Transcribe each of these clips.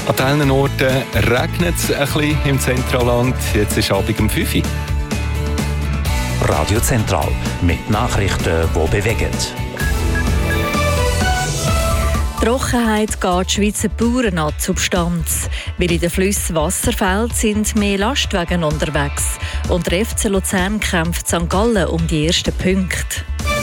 An einigen Orten regnet es ein bisschen im Zentralland. Jetzt ist Abend um 5 Uhr. Radio Zentral mit Nachrichten, die bewegen. Trockenheit geht die Schweizer Bauern an die Substanz. Weil in den Flüssen Wasser fehlt, sind mehr Lastwagen unterwegs. Und der FC Luzern kämpft St. Gallen um die ersten Punkte.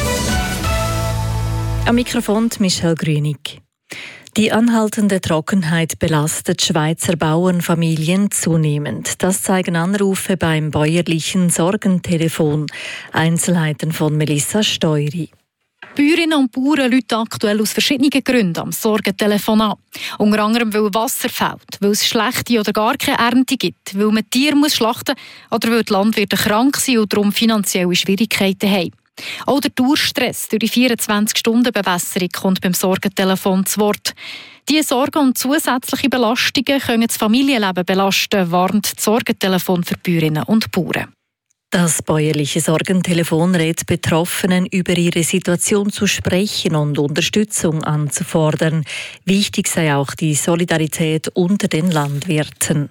Am Mikrofon Michelle Grünig. Die anhaltende Trockenheit belastet Schweizer Bauernfamilien zunehmend. Das zeigen Anrufe beim bäuerlichen Sorgentelefon. Einzelheiten von Melissa Steury. Bäuerinnen und Bauern rufen aktuell aus verschiedenen Gründen am Sorgentelefon an. Unter anderem, weil Wasser fehlt, weil es schlechte oder gar keine Ernte gibt, weil man Tiere schlachten muss oder weil die Landwirte krank sind und darum finanzielle Schwierigkeiten haben. Auch der Durchstress durch die 24-Stunden-Bewässerung kommt beim Sorgentelefon zu Wort. Diese Sorgen und zusätzliche Belastungen können das Familienleben belasten, warnt das Sorgentelefon für Bäuerinnen und Bauern. Das bäuerliche Sorgentelefon rät Betroffenen, über ihre Situation zu sprechen und Unterstützung anzufordern. Wichtig sei auch die Solidarität unter den Landwirten.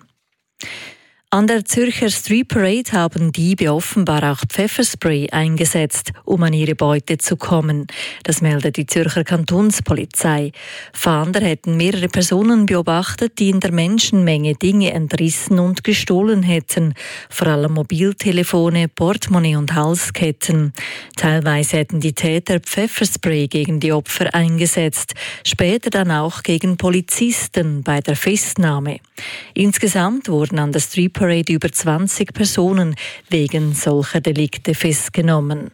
An der Zürcher Street Parade haben Diebe offenbar auch Pfefferspray eingesetzt, um an ihre Beute zu kommen. Das meldet die Zürcher Kantonspolizei. Fahnder hätten mehrere Personen beobachtet, die in der Menschenmenge Dinge entrissen und gestohlen hätten. Vor allem Mobiltelefone, Portemonnaie und Halsketten. Teilweise hätten die Täter Pfefferspray gegen die Opfer eingesetzt. Später dann auch gegen Polizisten bei der Festnahme. Insgesamt wurden an der Street Parade über 20 Personen wegen solcher Delikte festgenommen.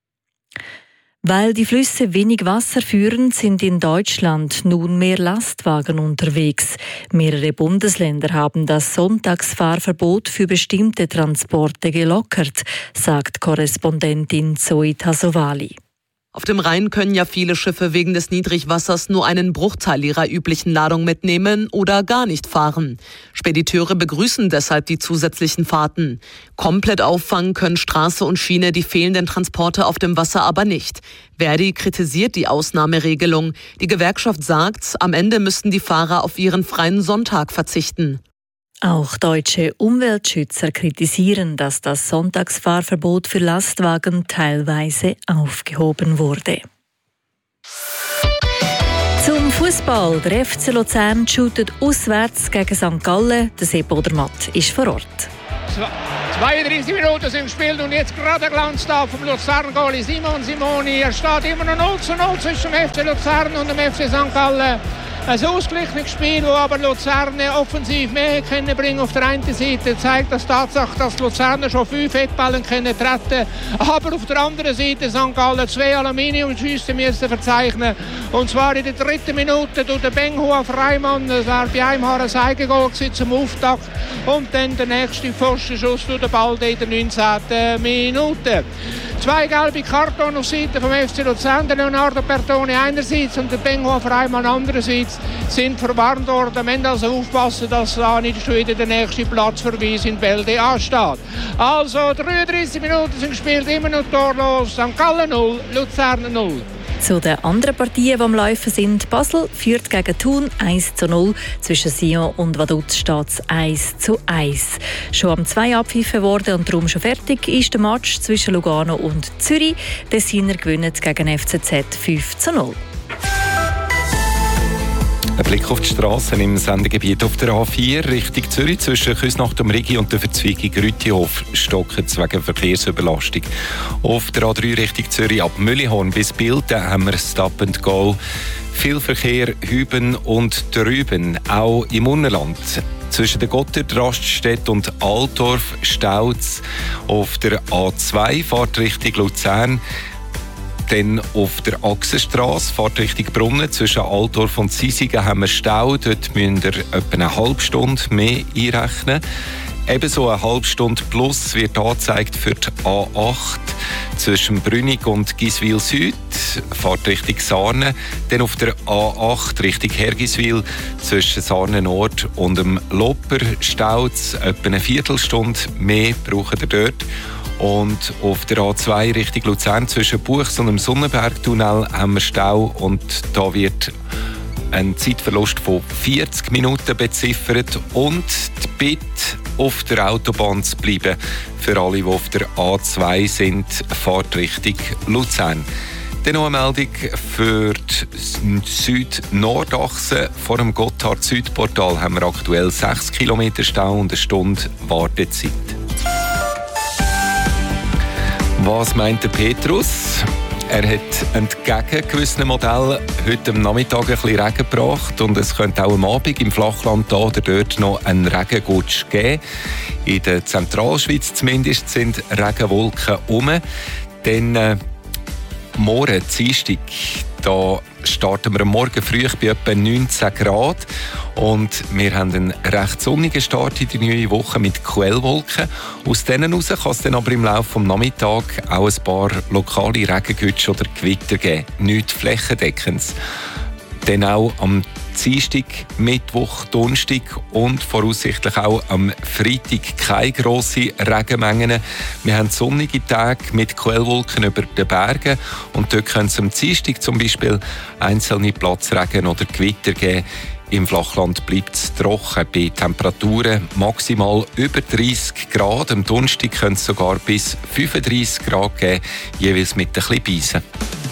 Weil die Flüsse wenig Wasser führen, sind in Deutschland nun mehr Lastwagen unterwegs. Mehrere Bundesländer haben das Sonntagsfahrverbot für bestimmte Transporte gelockert, sagt Korrespondentin Zoe Tasovali. Auf dem Rhein können ja viele Schiffe wegen des Niedrigwassers nur einen Bruchteil ihrer üblichen Ladung mitnehmen oder gar nicht fahren. Spediteure begrüßen deshalb die zusätzlichen Fahrten. Komplett auffangen können Straße und Schiene die fehlenden Transporte auf dem Wasser aber nicht. Verdi kritisiert die Ausnahmeregelung. Die Gewerkschaft sagt, am Ende müssten die Fahrer auf ihren freien Sonntag verzichten. Auch deutsche Umweltschützer kritisieren, dass das Sonntagsfahrverbot für Lastwagen teilweise aufgehoben wurde. Zum Fußball. Der FC Luzern shootet auswärts gegen St. Gallen. Der Sepp Odermatt ist vor Ort. 32 Minuten sind gespielt und jetzt gerade ein Glanz da vom Luzern-Goalie Simon Simoni. Er steht immer noch 0:0 zwischen dem FC Luzern und dem FC St. Gallen. Ein ausgeglichenes Spiel, wo aber Luzern offensiv mehr können bringen. Auf der einen Seite zeigt das Tatsache, dass die Luzerner schon 5 Eckballen können treten. Aber auf der anderen Seite St. Gallen 2 Aluminiumschüsse müssen verzeichnen. Und zwar in der 3. Minute durch den Benghua Freimann. Das war bei einem Haar ein Eigengoal zum Auftakt. Und dann der nächste Pfostenschuss durch den Ball in der 19. Minute. 2 gelbe Karten auf Seite vom FC Luzern. Der Leonardo Bertone einerseits und der Benghua Freimann andererseits sind verwarnt worden. Wir müssen also aufpassen, dass da nicht schon wieder der nächste Platzverweis in Bälde ansteht. Also 33 Minuten sind gespielt, immer noch torlos. St. Gallen 0, Luzern 0. Zu den anderen Partien, die am Laufen sind. Basel führt gegen Thun 1:0. Zwischen Sion und Vaduz steht es 1:1. Schon am 2 abgepfiffen worden und darum schon fertig ist der Match zwischen Lugano und Zürich. Die Tessiner gewinnen gegen FCZ 5:0. Ein Blick auf die Strassen im Sendegebiet auf der A4 Richtung Zürich zwischen Küsnacht am Rigi und der Verzweigung Rüttihof stocken wegen Verkehrsüberlastung. Auf der A3 Richtung Zürich ab Müllihorn bis Biel haben wir Stop and Go. Viel Verkehr hüben und drüben, auch im Unterland. Zwischen der Gotthard, Raststätte und Altdorf staut es. Auf der A2 fährt Richtung Luzern. Dann auf der Achsenstrasse, fahrt Richtung Brunnen, zwischen Altdorf und Sisigen haben wir Stau. Dort müsst ihr etwa eine halbe Stunde mehr einrechnen. Ebenso eine halbe Stunde plus wird angezeigt für die A8 zwischen Brünig und Giswil Süd, fahrt Richtung Sarne. Dann auf der A8 Richtung Hergiswil zwischen Sarne Nord und dem Loper staut es etwa eine Viertelstunde mehr, braucht ihr dort. Und auf der A2 Richtung Luzern zwischen Buchs und dem Sonnenbergtunnel haben wir Stau und da wird einen Zeitverlust von 40 Minuten beziffert und die Bitte, auf der Autobahn zu bleiben. Für alle, die auf der A2 sind, fahrt Richtung Luzern. Dann noch eine Meldung für die Süd-Nord-Achse. Vor dem Gotthard-Süd-Portal haben wir aktuell 6 Kilometer Stau und eine Stunde Wartezeit. Was meint der Petrus? Er hat entgegen gewissen Modellen heute am Nachmittag ein bisschen Regen gebracht und es könnte auch am Abend im Flachland da oder dort noch einen Regengutsch geben. In der Zentralschweiz zumindest sind Regenwolken herum. Dann morgen, Dienstag, da starten wir am Morgen früh bei etwa 19 Grad und wir haben einen recht sonnigen Start in die neue Woche mit Quellwolken. Aus denen heraus kann es dann aber im Laufe des Nachmittags auch ein paar lokale Regengütsche oder Gewitter geben. Nichts Flächendeckendes. Dann auch am Dienstag, Mittwoch, Donnerstag und voraussichtlich auch am Freitag keine grossen Regenmengen. Wir haben sonnige Tage mit Quellwolken über den Bergen und dort können es am Dienstag zum Beispiel einzelne Platzregen oder Gewitter geben. Im Flachland bleibt es trocken bei Temperaturen maximal über 30 Grad. Am Donnerstag können es sogar bis 35 Grad geben, jeweils mit ein bisschen Beisen.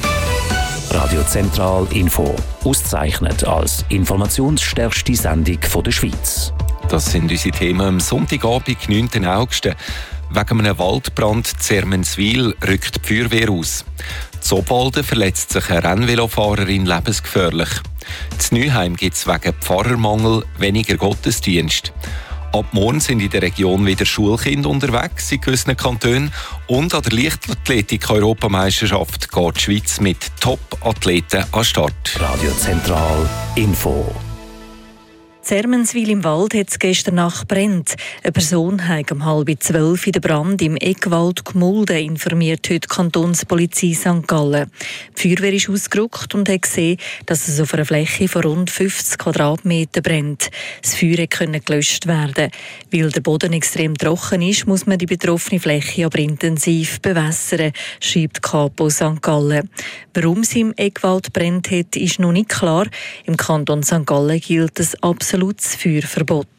Radio Zentral Info. Ausgezeichnet als informationsstärkste Sendung der Schweiz. Das sind unsere Themen am Sonntagabend, 9. August. Wegen einem Waldbrand in Zermenswil rückt die Feuerwehr aus. In Obwalden verletzt sich eine Rennvelofahrerin lebensgefährlich. In Neuheim gibt es wegen Pfarrermangel weniger Gottesdienst. Ab morgen sind in der Region wieder Schulkinder unterwegs in gewissen Kantonen. Und an der Leichtathletik-Europameisterschaft geht die Schweiz mit Top-Athleten an den Start. Radio Zentral Info. Zermenswil im Wald hat es gestern Nacht brennt. Eine Person hat um 11:30 in den Brand im Eckwald Gmulden, informiert heute die Kantonspolizei St. Gallen. Die Feuerwehr ist ausgerückt und hat gesehen, dass es auf einer Fläche von rund 50 Quadratmetern brennt. Das Feuer konnte gelöscht werden. Weil der Boden extrem trocken ist, muss man die betroffene Fläche aber intensiv bewässern, schreibt die Kapo St. Gallen. Warum sie im Eckwald brennt hat, ist noch nicht klar. Im Kanton St. Gallen gilt das absolutes Feuerverbot.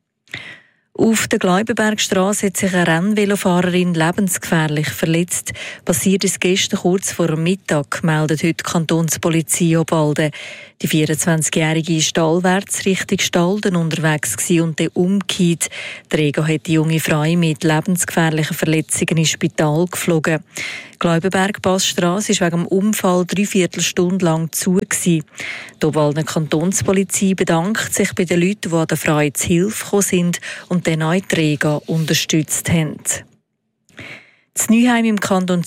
Auf der Gleibenbergstrasse hat sich eine Rennvelofahrerin lebensgefährlich verletzt. Passiert ist gestern kurz vor Mittag, meldet heute die Kantonspolizei Obwalden. Die 24-Jährige ist allwärts Richtung Stalden unterwegs und dann umgekehrt. Der Träger hat die junge Frau mit lebensgefährlichen Verletzungen ins Spital geflogen. Die Gleibenberg-Passstrasse war wegen dem Unfall 3/4 Stunde lang zu. Die Obwalden Kantonspolizei bedankt sich bei den Leuten, die an der Frau zu Hilfe gekommen sind und den neuen Träger unterstützt haben. In Neuheim im Kanton